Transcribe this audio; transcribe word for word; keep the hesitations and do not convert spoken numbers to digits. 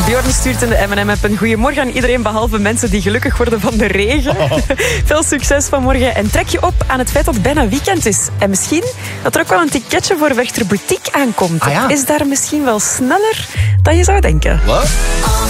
Bjorn stuurt in de M en M-app een goeiemorgen aan iedereen, behalve mensen die gelukkig worden van de regen. Oh. Veel succes vanmorgen en trek je op aan het feit dat het bijna weekend is. En misschien dat er ook wel een ticketje voor Werchter Boutique aankomt. Ah, ja. Is daar misschien wel sneller dan je zou denken. Wat?